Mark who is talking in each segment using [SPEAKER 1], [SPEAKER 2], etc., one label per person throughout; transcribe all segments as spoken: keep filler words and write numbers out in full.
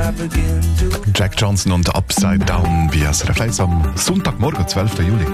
[SPEAKER 1] Jack Johnson und Upside Down bei S R F eins am Sonntagmorgen, zwölften Juli.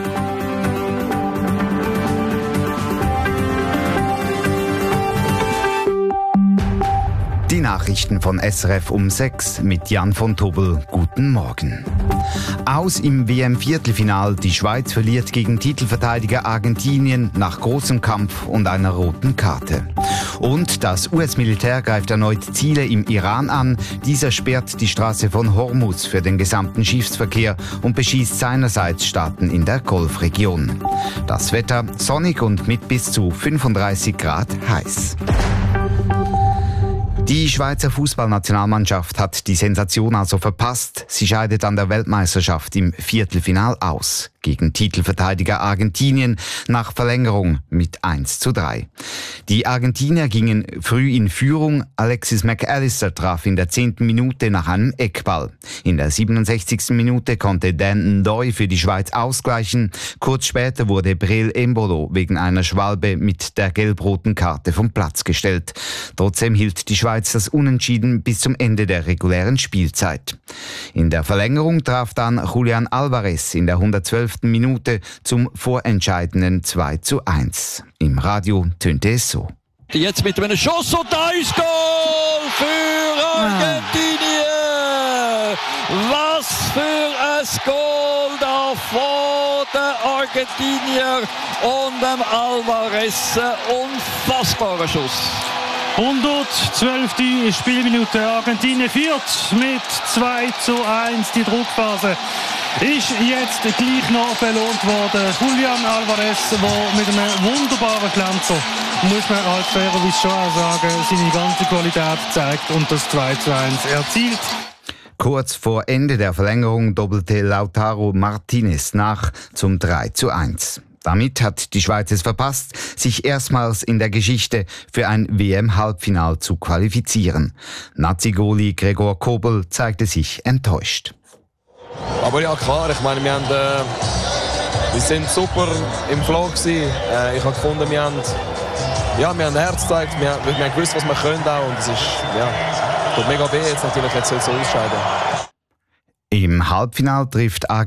[SPEAKER 2] Die Nachrichten von S R F um sechs mit Jan von Tobel. Guten Morgen. Aus im W M-Viertelfinal. Die Schweiz verliert gegen Titelverteidiger Argentinien nach großem Kampf und einer roten Karte. Und das U S-Militär greift erneut Ziele im Iran an. Dieser sperrt die Straße von Hormuz für den gesamten Schiffsverkehr und beschießt seinerseits Staaten in der Golfregion. Das Wetter sonnig und mit bis zu fünfunddreißig Grad heiß. Die Schweizer Fußballnationalmannschaft hat die Sensation also verpasst. Sie scheidet an der Weltmeisterschaft im Viertelfinal aus. Gegen Titelverteidiger Argentinien nach Verlängerung mit eins zu drei. Die Argentinier gingen früh in Führung. Alexis McAllister traf in der zehnten Minute nach einem Eckball. In der siebenundsechzigsten Minute konnte Dan Ndoye für die Schweiz ausgleichen. Kurz später wurde Breel Embolo wegen einer Schwalbe mit der gelb-roten Karte vom Platz gestellt. Trotzdem hielt die Schweiz das Unentschieden bis zum Ende der regulären Spielzeit. In der Verlängerung traf dann Julian Alvarez in der hundertzwölften Minute zum vorentscheidenden zwei zu eins. Im Radio tönte es so.
[SPEAKER 3] Jetzt mit einem Schuss und da ist Goal für Argentinien! Was für ein Goal da von den Argentinier und dem Alvarez. Unfassbarer Schuss.
[SPEAKER 4] hundertzwölfte Spielminute. Argentinien führt mit zwei zu eins. Die Druckphase ist jetzt gleich noch belohnt worden. Julian Alvarez, der mit einem wunderbaren Schlenzer, muss man halt fairerweise schon auch sagen, seine ganze Qualität zeigt und das zwei zu eins erzielt.
[SPEAKER 2] Kurz vor Ende der Verlängerung doppelte Lautaro Martinez nach zum drei zu eins. Damit hat die Schweiz es verpasst, sich erstmals in der Geschichte für ein W M-Halbfinal zu qualifizieren. Nazi-Goalie Gregor Kobel zeigte sich enttäuscht.
[SPEAKER 5] Aber ja, klar, ich meine, wir, haben, äh, wir sind super im Flow gewesen. Äh, ich habe gefunden, wir haben, ja, wir haben Herz gezeigt, wir, wir haben gewusst, was wir können auch. Und es ist, ja, tut mega weh jetzt natürlich, jetzt soll es so ausscheiden.
[SPEAKER 2] Im Halbfinale trifft